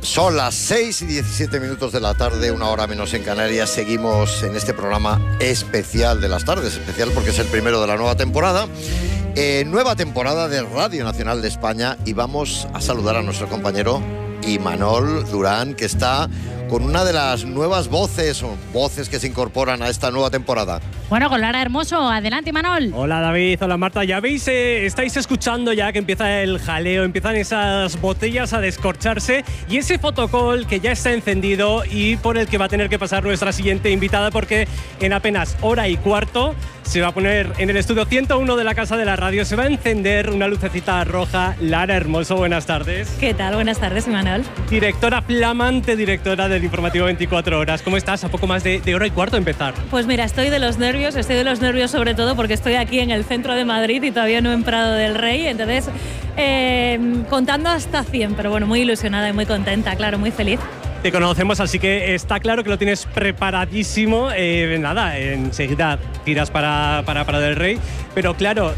Son las 6:17 de la tarde, una hora menos en Canarias. Seguimos en este programa especial de las tardes, especial porque es el primero de la nueva temporada. Nueva temporada de Radio Nacional de España, y vamos a saludar a nuestro compañero Imanol Durán, que está con una de las nuevas voces que se incorporan a esta nueva temporada. Bueno, con Lara Hermoso. Adelante, Imanol. Hola, David. Hola, Marta. Ya veis, estáis escuchando ya que empieza el jaleo, empiezan esas botellas a descorcharse y ese fotocall que ya está encendido y por el que va a tener que pasar nuestra siguiente invitada, porque en apenas hora y cuarto se va a poner en el estudio 101 de la Casa de la Radio, se va a encender una lucecita roja. Lara Hermoso, buenas tardes. ¿Qué tal? Buenas tardes, Imanol. Flamante directora del Informativo 24 Horas. ¿Cómo estás? A poco más de hora y cuarto de empezar. Pues mira, estoy de los nervios sobre todo porque estoy aquí en el centro de Madrid y todavía no en Prado del Rey, entonces contando hasta 100, pero bueno, muy ilusionada y muy contenta, claro, muy feliz. Te conocemos, así que está claro que lo tienes preparadísimo. Nada, enseguida tiras para del Rey. Pero claro,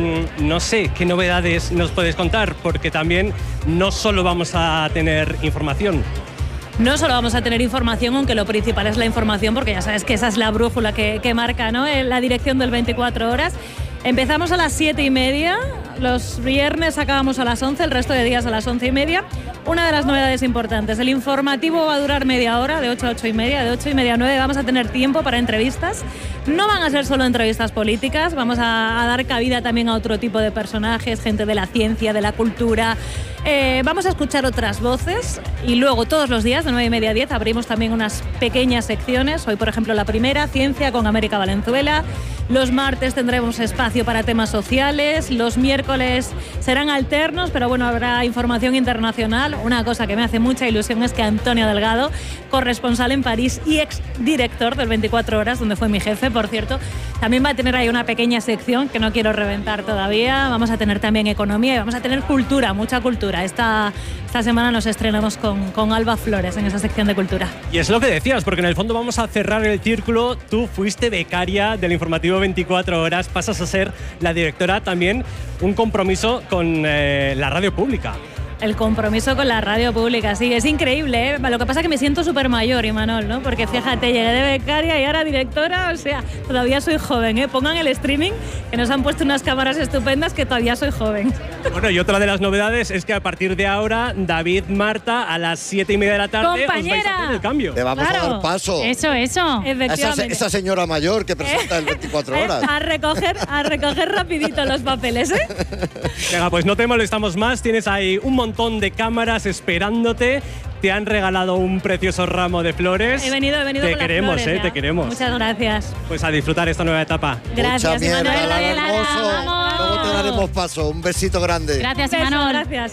no sé qué novedades nos puedes contar, porque también no solo vamos a tener información. No solo vamos a tener información, aunque lo principal es la información, porque ya sabes que esa es la brújula que marca, ¿no?, la dirección del 24 Horas. Empezamos a las 7:30, los viernes acabamos a las 11, el resto de días a las 11:30. Una de las novedades importantes, el informativo va a durar media hora, de 8 a 8:30, de 8:30 a 9 vamos a tener tiempo para entrevistas. No van a ser solo entrevistas políticas, vamos a dar cabida también a otro tipo de personajes, gente de la ciencia, de la cultura. Vamos a escuchar otras voces y luego todos los días de 9:30 a 10 abrimos también unas pequeñas secciones. Hoy, por ejemplo, la primera, Ciencia con América Valenzuela. Los martes tendremos espacio para temas sociales. Los miércoles serán alternos, pero bueno, habrá información internacional. Una cosa que me hace mucha ilusión es que Antonio Delgado, corresponsal en París y exdirector del 24 Horas, donde fue mi jefe, por cierto, también va a tener ahí una pequeña sección que no quiero reventar todavía. Vamos a tener también economía y vamos a tener cultura, mucha cultura. Esta semana nos estrenamos con Alba Flores en esa sección de cultura. Y es lo que decías, porque en el fondo vamos a cerrar el círculo. Tú fuiste becaria del Informativo 24 Horas, pasas a ser la directora, también un compromiso con la radio pública. El compromiso con la radio pública, sí, es increíble, ¿eh? Lo que pasa es que me siento súper mayor, Imanol, ¿no? Porque fíjate, llegué de becaria y ahora directora, o sea, todavía soy joven, ¿eh? Pongan el streaming, que nos han puesto unas cámaras estupendas, que todavía soy joven. Bueno, y otra de las novedades es que a partir de ahora, David, Marta, a las 7:30 de la tarde, ¡compañera!, os vais a hacer el cambio. Le vamos a dar paso. Eso. Efectivamente. Esa señora mayor que presenta el 24 Horas. A recoger rapidito los papeles, ¿eh? Venga, pues no te molestamos más, tienes ahí un montón de cámaras esperándote. Te han regalado un precioso ramo de flores. He venido te con queremos, las flores, te queremos. Muchas gracias. Pues a disfrutar esta nueva etapa. Gracias, Mucha mierda, Imanol. Lara Hermoso. Vamos. Luego te daremos paso. Un besito grande. Gracias, Beso, Imanol. gracias.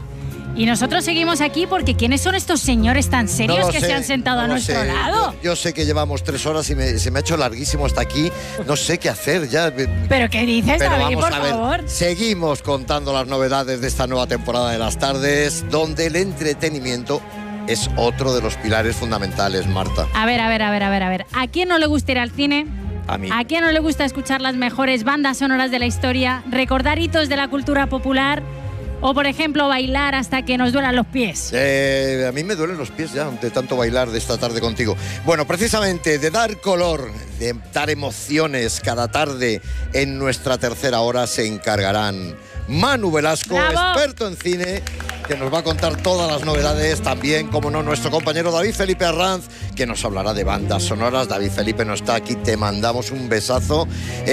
Y nosotros seguimos aquí porque ¿quiénes son estos señores tan serios No lo que sé, se han sentado no a lo nuestro sé. lado? Yo sé que llevamos 3 horas y se me ha hecho larguísimo hasta aquí. No sé qué hacer ya. ¿Pero qué dices, Pero David, vamos por a ver, favor? seguimos contando las novedades de esta nueva temporada de las tardes, donde el entretenimiento es otro de los pilares fundamentales, Marta. A ver. ¿A quién no le gusta ir al cine? A mí. ¿A quién no le gusta escuchar las mejores bandas sonoras de la historia, recordar hitos de la cultura popular o, por ejemplo, bailar hasta que nos duelan los pies? A mí me duelen los pies ya de tanto bailar de esta tarde contigo. Bueno, precisamente de dar color, de dar emociones cada tarde en nuestra tercera hora se encargarán Manu Velasco, ¡bravo!, experto en cine, que nos va a contar todas las novedades. También, como no, nuestro compañero David Felipe Arranz, que nos hablará de bandas sonoras. David Felipe no está aquí, te mandamos un besazo.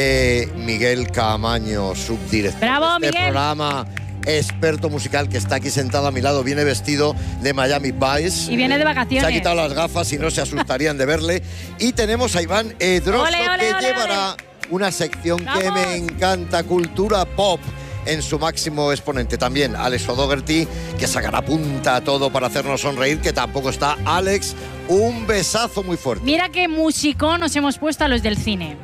Miguel Caamaño, subdirector ¡bravo, de este Miguel! programa, experto musical, que está aquí sentado a mi lado, viene vestido de Miami Vice. Y viene de Se vacaciones. ha quitado las gafas y no se asustarían de verle. Y tenemos a Iván Edroso, Ole, ole, que ole, llevará una sección que ¡vamos! me encanta, cultura pop, en su máximo exponente. También Alex O'Doherty, que sacará punta a todo para hacernos sonreír, que tampoco está. Alex, un besazo muy fuerte. Mira qué músico nos hemos puesto a los del cine.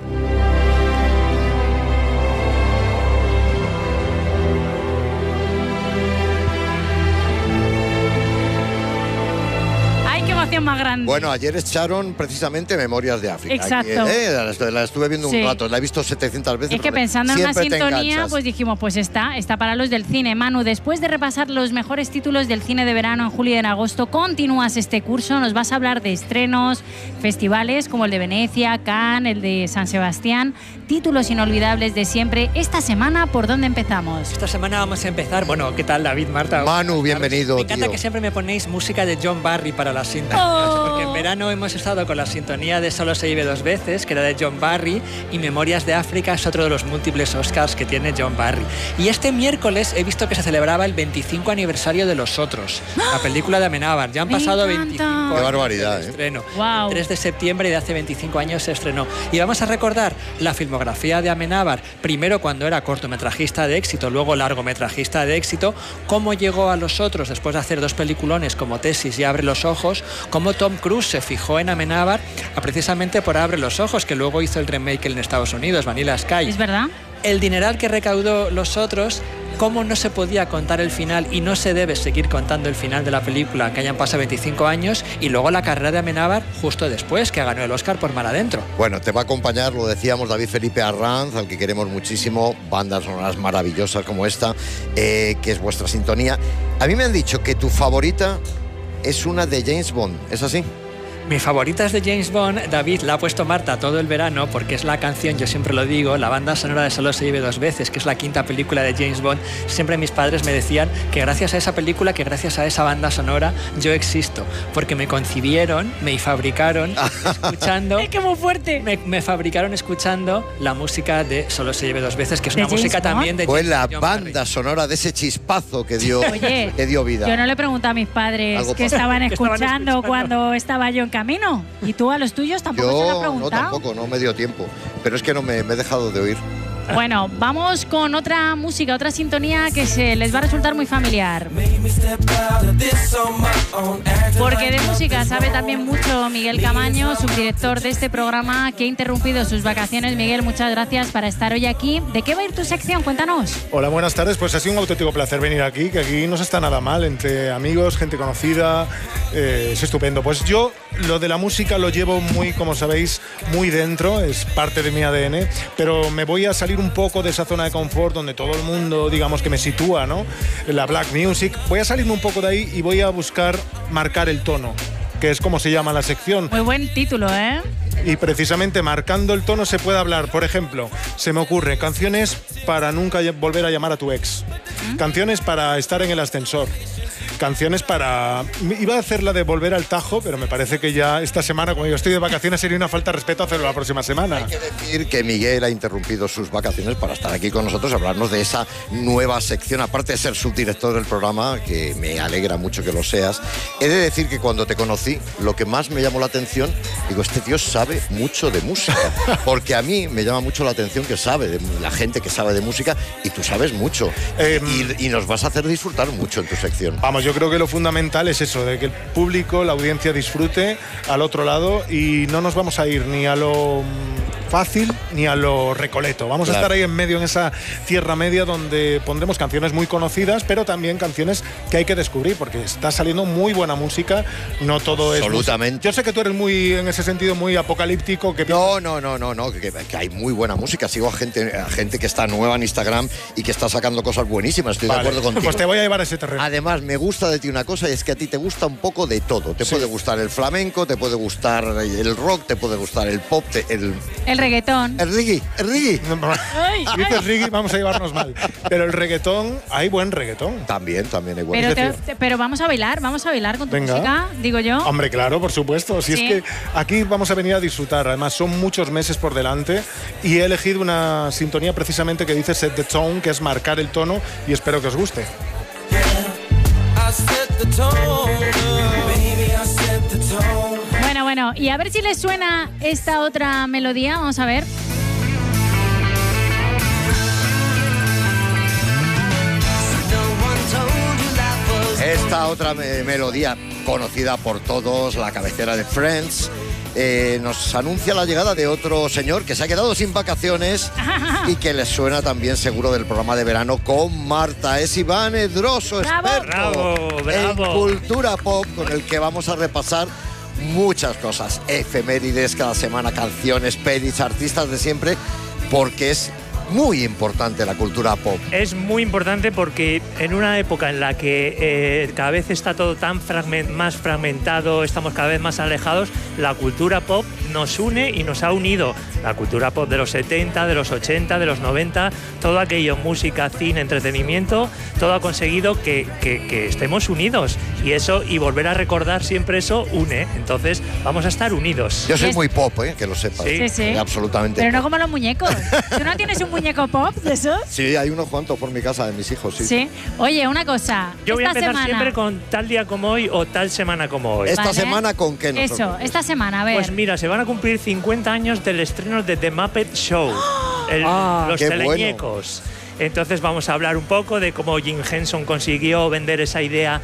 información más grande. Bueno, ayer echaron precisamente Memorias de África. Exacto. La estuve viendo un rato, la he visto 700 veces. Es que pensando en una sintonía, enganchas. pues dijimos, pues está para los del cine. Manu, después de repasar los mejores títulos del cine de verano en julio y en agosto, continúas este curso, nos vas a hablar de estrenos, festivales como el de Venecia, Cannes, el de San Sebastián, títulos inolvidables de siempre. Esta semana, ¿por dónde empezamos? Esta semana vamos a empezar, bueno, ¿qué tal David, Marta? Manu, bienvenido, Me encanta tío. que siempre me ponéis música de John Barry para las sintonías, porque en verano hemos estado con la sintonía de Solo se vive dos veces, que era de John Barry, y Memorias de África es otro de los múltiples Oscars que tiene John Barry. Y este miércoles he visto que se celebraba el 25 aniversario de Los Otros, la película de Amenábar. Ya han pasado 25 años Qué barbaridad, del estreno. Wow. El 3 de septiembre de hace 25 años se estrenó. Y vamos a recordar la filmografía de Amenábar, primero cuando era cortometrajista de éxito, luego largometrajista de éxito, cómo llegó a Los Otros después de hacer dos peliculones como Tesis y Abre los Ojos, cómo Tom Cruise se fijó en Amenábar precisamente por Abre los Ojos, que luego hizo el remake en Estados Unidos, Vanilla Sky. ¿Es verdad? El dineral que recaudó Los Otros, cómo no se podía contar el final y no se debe seguir contando el final de la película, que hayan pasado 25 años, y luego la carrera de Amenábar justo después, que ganó el Oscar por Mar Adentro. Bueno, te va a acompañar, lo decíamos, David Felipe Arranz, al que queremos muchísimo, bandas sonoras maravillosas como esta, que es vuestra sintonía. A mí me han dicho que tu favorita es una de James Bond, ¿es así? Mi favorita es de James Bond. David la ha puesto Marta todo el verano porque es la canción, yo siempre lo digo, la banda sonora de Solo se vive dos veces, que es la quinta película de James Bond. Siempre mis padres me decían que gracias a esa película, que gracias a esa banda sonora yo existo, porque me concibieron, me fabricaron escuchando... ¡Es que muy fuerte! Me fabricaron escuchando la música de Solo se vive dos veces, que es ¿De una James música Bond? también de Fue John la Barry. banda sonora de ese chispazo que dio, Oye, que dio vida. Yo no le pregunté a mis padres Algo que pasó. estaban Que estaban escuchando escuchando. cuando estaba yo en camino. ¿Y tú a los tuyos tampoco se lo has Yo preguntado? no, tampoco, no me dio tiempo. Pero es que no me he dejado de oír. Bueno, vamos con otra música, otra sintonía que se les va a resultar muy familiar. Porque de música sabe también mucho Miguel Camaño, subdirector de este programa, que ha interrumpido sus vacaciones. Miguel, muchas gracias por estar hoy aquí. ¿De qué va a ir tu sección? Cuéntanos. Hola, buenas tardes. Pues ha sido un auténtico placer venir aquí, que aquí no se está nada mal, entre amigos, gente conocida, es estupendo. Pues yo lo de la música lo llevo muy, como sabéis, muy dentro, es parte de mi ADN, pero me voy a salir un poco de esa zona de confort donde todo el mundo, digamos, que me sitúa, ¿no? La black music. Voy a salirme un poco de ahí y voy a buscar marcar el tono, que es como se llama la sección. Muy buen título, ¿eh? Y precisamente marcando el tono se puede hablar, por ejemplo, se me ocurre canciones para nunca volver a llamar a tu ex, canciones para estar en el ascensor, canciones para... Iba a hacer la de volver al Tajo, pero me parece que ya esta semana, como yo estoy de vacaciones, sería una falta de respeto hacerlo la próxima semana. Hay que decir que Miguel ha interrumpido sus vacaciones para estar aquí con nosotros, hablarnos de esa nueva sección, aparte de ser subdirector del programa, que me alegra mucho que lo seas. He de decir que cuando te conocí, lo que más me llamó la atención, digo, este tío sabe mucho de música, porque a mí me llama mucho la atención que sabe, de la gente que sabe de música, y tú sabes mucho. Y nos vas a hacer disfrutar mucho en tu sección. Vamos, yo creo que lo fundamental es eso, de que el público, la audiencia disfrute al otro lado y no nos vamos a ir ni a lo fácil ni a lo recoleto. Vamos a estar ahí en medio, en esa tierra media donde pondremos canciones muy conocidas, pero también canciones que hay que descubrir, porque está saliendo muy buena música, no todo es... Absolutamente. Yo sé que tú eres muy, en ese sentido, muy apocalíptico. Que No, que hay muy buena música. Sigo a gente que está nueva en Instagram y que está sacando cosas buenísimas. Estoy de acuerdo contigo. Pues te voy a llevar a ese terreno. Además, me gusta de ti una cosa, y es que a ti te gusta un poco de todo. Te puede gustar el flamenco, te puede gustar el rock, te puede gustar el pop, El reggaetón. el reggae. Si dices reggae, vamos a llevarnos mal. Pero el reggaetón, hay buen reggaetón. También hay buen. Pero vamos a bailar con tu Venga. música, digo yo. Hombre, claro, por supuesto. Si Sí. es que aquí vamos a venir a disfrutar. Además, son muchos meses por delante y he elegido una sintonía precisamente que dice set the tone, que es marcar el tono, y espero que os guste. Bueno, y a ver si les suena esta otra melodía, vamos a ver. Esta otra melodía conocida por todos, la cabecera de Friends, nos anuncia la llegada de otro señor que se ha quedado sin vacaciones y que les suena también seguro del programa de verano con Marta. Es Iván Edroso, ¡Bravo! experto Bravo. en cultura pop, con el que vamos a repasar muchas cosas, efemérides cada semana, canciones, pelis, artistas de siempre, porque es muy importante la cultura pop. Es muy importante porque en una época en la que cada vez está todo tan más fragmentado, estamos cada vez más alejados, la cultura pop nos une y nos ha unido. La cultura pop de los 70, de los 80, de los 90, todo aquello, música, cine, entretenimiento, todo ha conseguido que estemos unidos. Y eso, y volver a recordar siempre eso, une. Entonces, vamos a estar unidos. Yo soy muy pop, que lo sepas. Sí. Absolutamente. Pero no como los muñecos. ¿Tú no tienes un muñeco pop de esos? Sí, hay unos cuantos por mi casa de mis hijos, sí. Sí. Oye, una cosa. Yo voy a empezar semana... siempre con tal día como hoy o tal semana como hoy. ¿Esta semana con qué nosotros? Eso, esta semana, a ver. Pues mira, se van a cumplir 50 años del estreno de The Muppet Show. Los teleñecos. Bueno. Entonces vamos a hablar un poco de cómo Jim Henson consiguió vender esa idea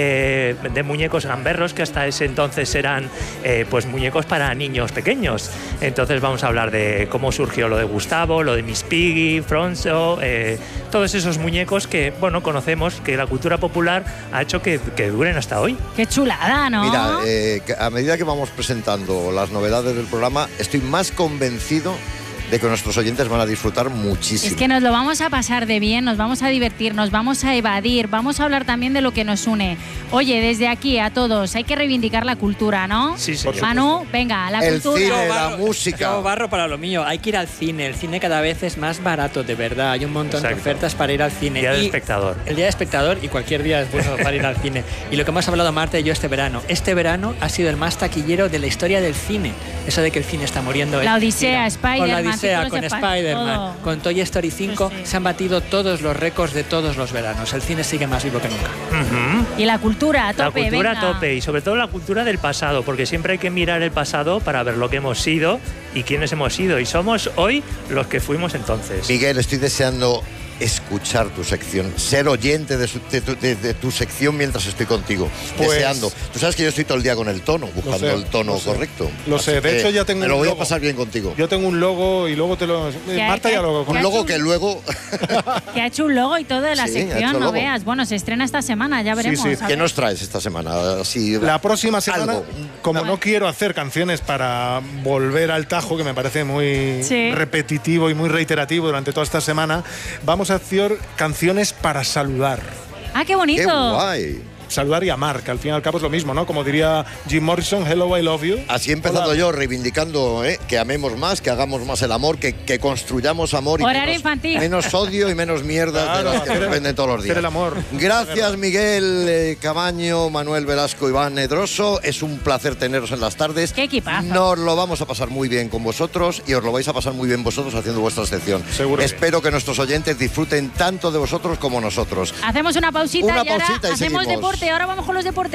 de muñecos gamberros, que hasta ese entonces eran pues muñecos para niños pequeños. Entonces vamos a hablar de cómo surgió lo de Gustavo, lo de Miss Piggy, Fronzo, todos esos muñecos que, bueno, conocemos, que la cultura popular ha hecho que duren hasta hoy. ¡Qué chulada!, ¿no? Mira, a medida que vamos presentando las novedades del programa, estoy más convencido de que nuestros oyentes van a disfrutar muchísimo. Es que nos lo vamos a pasar de bien, nos vamos a divertir, nos vamos a evadir, vamos a hablar también de lo que nos une. Oye, desde aquí a todos, hay que reivindicar la cultura, ¿no? Sí, señor. Manu, venga, la cultura. El cine, la música. Yo barro para lo mío, hay que ir al cine. El cine cada vez es más barato, de verdad. Hay un montón de ofertas para ir al cine. Día del espectador. El día del espectador y cualquier día es bueno para ir al cine. Y lo que hemos hablado Marta y yo este verano ha sido el más taquillero de la historia del cine. Eso de que el cine está muriendo. La Odisea, Spider-Man. Con la Odisea, con Spider-Man, con Toy Story 5, sí. Se han batido todos los récords de todos los veranos. El cine sigue más vivo que nunca. Y la cultura a tope. La cultura venga. a tope, y sobre todo la cultura del pasado, porque siempre hay que mirar el pasado para ver lo que hemos sido y quiénes hemos sido. Y somos hoy los que fuimos entonces. Miguel, estoy deseando escuchar tu sección, ser oyente de tu sección mientras estoy contigo, pues, deseando. Tú sabes que yo estoy todo el día con el tono, buscando el tono correcto. Lo sé, de hecho ya tengo me lo voy a pasar bien contigo. Yo tengo un logo y luego te lo... Marta ya lo... Un logo que luego... Que ha hecho un logo y todo de la sección, no veas. Bueno, se estrena esta semana, ya veremos. Sí. ¿Qué nos traes esta semana? Así, la próxima semana, algo. Como no quiero hacer canciones para volver al tajo, que me parece muy repetitivo y muy reiterativo durante toda esta semana, vamos a hacer canciones para saludar. ¡Ah, qué bonito! ¡Qué guay! Saludar y amar, que al fin y al cabo es lo mismo, ¿no? Como diría Jim Morrison, hello, I love you. Así empezando yo, reivindicando que amemos más, que hagamos más el amor, que construyamos amor. Horario y infantil. Menos odio y menos mierda de las que nos venden todos los días. Hacer el amor. Gracias, Miguel Camaño, Manuel Velasco, Iván Nedroso. Es un placer teneros en las tardes. ¡Qué equipazo! Nos lo vamos a pasar muy bien con vosotros y os lo vais a pasar muy bien vosotros haciendo vuestra sección. Seguro. Espero que nuestros oyentes disfruten tanto de vosotros como nosotros. Hacemos una pausita y ahora y hacemos seguimos. deporte. Ahora vamos con los deportes.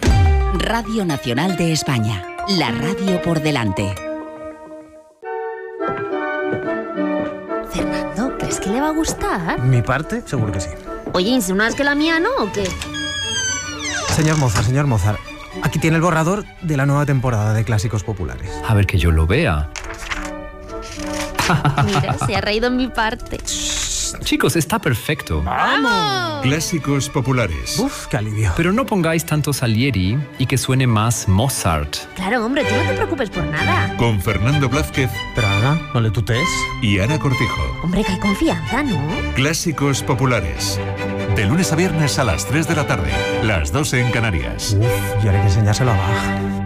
Radio Nacional de España. La radio por delante. Fernando, ¿crees que le va a gustar? ¿Mi parte? Seguro que sí. Oye, ¿insinúas que la mía no o qué? Señor Mozart, aquí tiene el borrador de la nueva temporada de Clásicos Populares. A ver que yo lo vea. Mira, se ha reído en mi parte. Chicos, está perfecto. ¡Vamos! Clásicos Populares. Uf, qué alivio. Pero no pongáis tanto Salieri y que suene más Mozart. Claro, hombre, tú no te preocupes por nada. Con Fernando Blázquez. Pero Ana, no le tutees. Y Ana Cortijo. Hombre, que hay confianza, ¿no? Clásicos Populares. De lunes a viernes a las 3 de la tarde. Las 2 en Canarias. Uf, y ahora hay que enseñárselo a Bach.